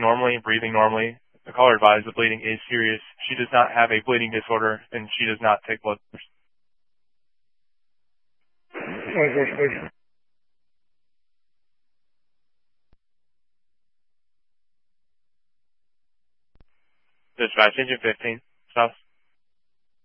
normally, breathing normally. The caller advised the bleeding is serious. She does not have a bleeding disorder, and she does not take blood thinners. Dispatch, engine 15, south.